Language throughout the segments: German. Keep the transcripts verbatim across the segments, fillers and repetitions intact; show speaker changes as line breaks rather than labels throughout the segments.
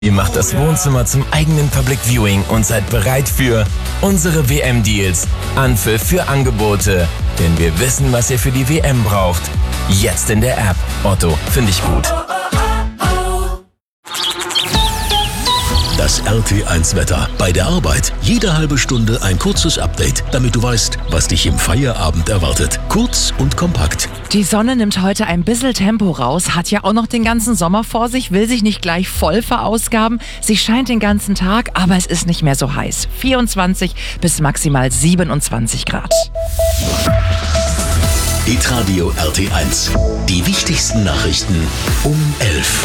Ihr macht das Wohnzimmer zum eigenen Public Viewing und seid bereit für unsere W M-Deals. Anpfiff für Angebote. Denn wir wissen, was ihr für die W M braucht. Jetzt in der App. Otto, finde ich gut.
Das R T eins Wetter. Bei der Arbeit jede halbe Stunde ein kurzes Update, damit du weißt, was dich im Feierabend erwartet. Kurz und kompakt.
Die Sonne nimmt heute ein bisschen Tempo raus, hat ja auch noch den ganzen Sommer vor sich, will sich nicht gleich voll verausgaben. Sie scheint den ganzen Tag, aber es ist nicht mehr so heiß. vierundzwanzig bis maximal siebenundzwanzig Grad.
Hitradio R T eins. Die wichtigsten Nachrichten um elf.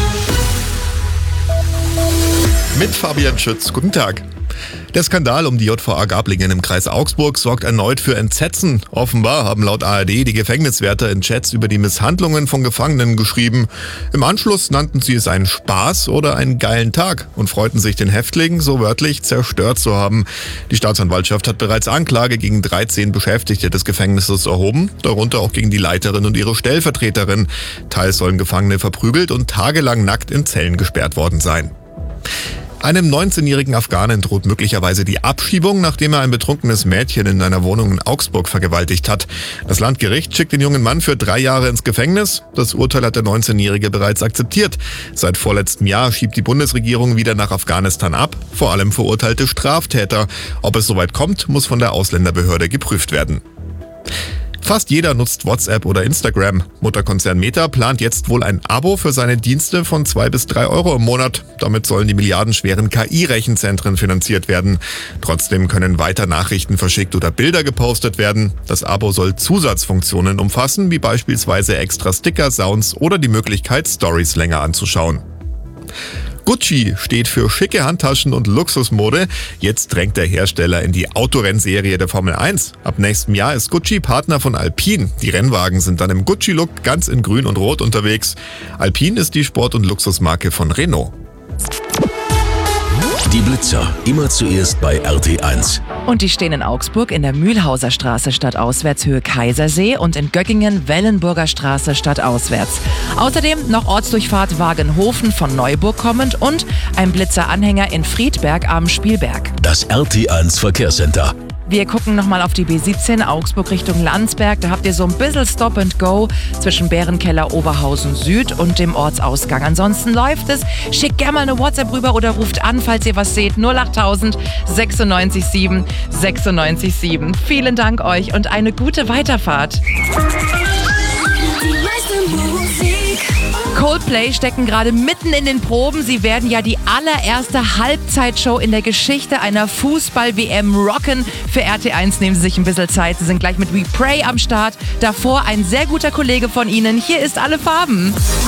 Mit Fabian Schütz. Guten Tag. Der Skandal um die J V A Gablingen im Kreis Augsburg sorgt erneut für Entsetzen. Offenbar haben laut A R D die Gefängniswärter in Chats über die Misshandlungen von Gefangenen geschrieben. Im Anschluss nannten sie es einen Spaß oder einen geilen Tag und freuten sich, den Häftlingen so wörtlich zerstört zu haben. Die Staatsanwaltschaft hat bereits Anklage gegen dreizehn Beschäftigte des Gefängnisses erhoben, darunter auch gegen die Leiterin und ihre Stellvertreterin. Teils sollen Gefangene verprügelt und tagelang nackt in Zellen gesperrt worden sein. Einem neunzehnjährigen Afghanen droht möglicherweise die Abschiebung, nachdem er ein betrunkenes Mädchen in einer Wohnung in Augsburg vergewaltigt hat. Das Landgericht schickt den jungen Mann für drei Jahre ins Gefängnis. Das Urteil hat der neunzehnjährige bereits akzeptiert. Seit vorletztem Jahr schiebt die Bundesregierung wieder nach Afghanistan ab, vor allem verurteilte Straftäter. Ob es soweit kommt, muss von der Ausländerbehörde geprüft werden. Fast jeder nutzt WhatsApp oder Instagram. Mutterkonzern Meta plant jetzt wohl ein Abo für seine Dienste von zwei bis drei Euro im Monat. Damit sollen die milliardenschweren K I-Rechenzentren finanziert werden. Trotzdem können weiter Nachrichten verschickt oder Bilder gepostet werden. Das Abo soll Zusatzfunktionen umfassen, wie beispielsweise extra Sticker, Sounds oder die Möglichkeit, Stories länger anzuschauen. Gucci steht für schicke Handtaschen und Luxusmode. Jetzt drängt der Hersteller in die Autorennserie der Formel eins. Ab nächstem Jahr ist Gucci Partner von Alpine. Die Rennwagen sind dann im Gucci-Look ganz in Grün und Rot unterwegs. Alpine ist die Sport- und Luxusmarke von Renault.
Die Blitzer, immer zuerst bei R T eins.
Und die stehen in Augsburg in der Mühlhauser Straße stadtauswärts Höhe Kaisersee und in Göggingen Wellenburger Straße stadtauswärts. Außerdem noch Ortsdurchfahrt Wagenhofen von Neuburg kommend und ein Blitzer-Anhänger in Friedberg am Spielberg.
Das R T eins Verkehrscenter.
Wir gucken nochmal auf die B siebzehn Augsburg Richtung Landsberg. Da habt ihr so ein bisschen Stop and Go zwischen Bärenkeller Oberhausen Süd und dem Ortsausgang. Ansonsten läuft es. Schickt gerne mal eine WhatsApp rüber oder ruft an, falls ihr was seht. null achttausend sechsundneunzig sieben sechsundneunzig sieben. Vielen Dank euch und eine gute Weiterfahrt. Coldplay stecken gerade mitten in den Proben. Sie werden ja die allererste Halbzeitshow in der Geschichte einer Fußball-W M rocken. Für R T eins nehmen Sie sich ein bisschen Zeit. Sie sind gleich mit We Pray am Start. Davor ein sehr guter Kollege von Ihnen. Hier ist Alle Farben.